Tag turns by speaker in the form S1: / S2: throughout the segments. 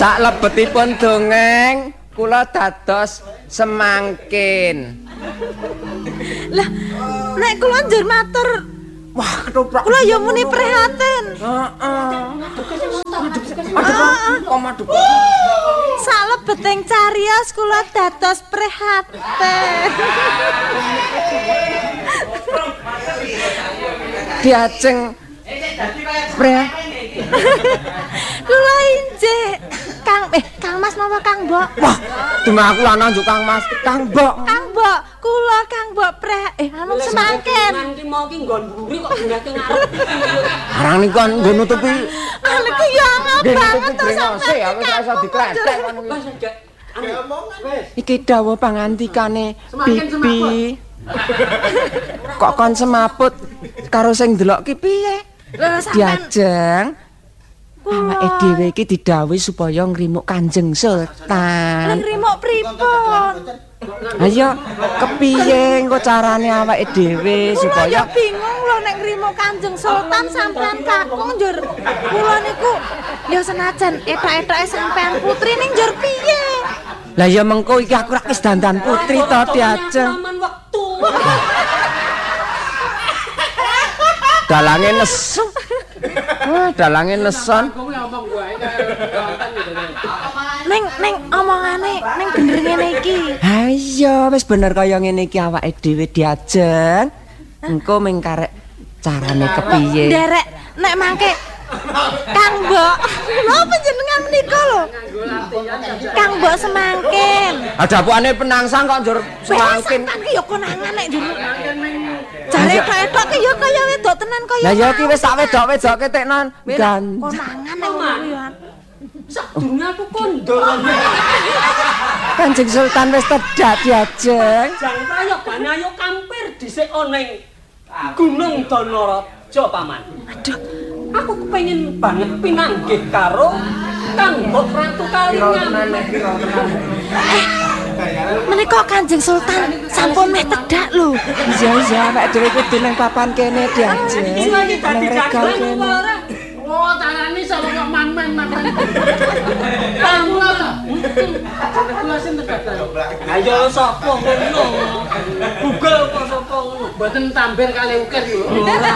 S1: Salebetipun dongeng kula dados semangkin.
S2: Lah, nek kula njur matur,
S1: Wah, ketoprak.
S2: kula ya muni prihatin.
S1: Aduh.
S2: Salebeting cariyos kula dados prihatin.
S1: Diajeng
S2: Kula injih Kang Mas napa Kang Mbok?
S1: Wah, dumaku lanang njuk Kang Mas, Kang Mbok.
S2: Kang Mbok, kula Kang Mbok anu semangkin.
S3: Nanti mau ki nggon mburi kok gunake ngarep.
S1: Arang niku kan nggo nutupi.
S2: Niku ya angel banget to
S1: sampeyan. Ya wis ora dikretek ngono iki. Iki dawuh pangantikane Bibi. Kok kon semaput karo sing ndelok ki piye? Diajeng awake dhewe iki didhawuhi supaya ngrimuk Kanjeng Sultan.
S2: Ngrimuk pripun?
S1: Ayo kepiye engko carane awake dhewe
S2: Kula ya
S1: supaya
S2: bingung lho nek ngrimuk Kanjeng Sultan sampean kakung njur. Kula niku ya senajan etok-etoke sampean putri ning njur piye?
S1: lah ya mengko iki aku rak wis dandan putri to Diajeng.
S3: Aman wektu.
S1: Dalange nesu. Wah, dalange neson.
S2: Ning omongane ning bener ngene iki.
S1: Ha iya wis bener kaya ngene iki awake dhewe Diajeng. Engko ming karek carane kepiye?
S2: Nderek nek mangke Kang Mbok. Lho panjenengan menika lho. Kang Mbok semangkin.
S1: Adapane penangsang kok njur semangkin.
S2: Sampeyan ki ya konangan nek njur. Jare etok ki ya kaya wedok tenan kaya.
S1: Lah ya iki wis sak wedok-wedoke teknan. Gan.
S2: Konangan nek ngono ya.
S3: Sak dunia aku kondo.
S1: Kanjeng Sultan wis tedak Diajeng.
S3: Jang prayo banayo kampir dhisik oneng Gunung Danaraja paman.
S2: Aduh,
S3: aku kepengin banget pinanggih karo Kang Mbok Ratu Kalingan.
S2: menika Kanjeng Sultan sampun meh tedak lho.
S1: Iya awake dhewe kudu nang papan kene Diajeng.
S3: Iki
S1: Nang
S3: dadi
S1: regal
S3: dagelan
S1: kene.
S3: apa ora?
S4: Oh, carane sapa kok man-man.
S3: Kamu ta?
S4: Kula sing tegat.
S3: Ayo sapa ngono? Google kok sapa ngono?
S4: Mboten tampil kali ukir lho.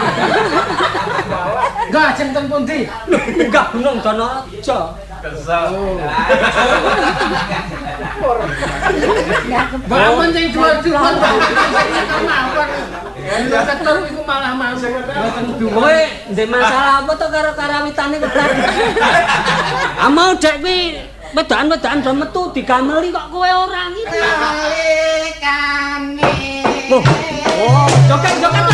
S4: Enggak ajeng ten pundi?
S3: Enggak Gunung Danaraja.
S4: Bangun sing jual-jual mawon. Ketur iku malah mau.
S3: Kowe ndek masalah apa to karo karawitane kok tadi? Amau dek kuwi wedokan-wedokan do metu digameli kok kowe ora iki.
S4: Kalikane.
S3: Oh, joget-joget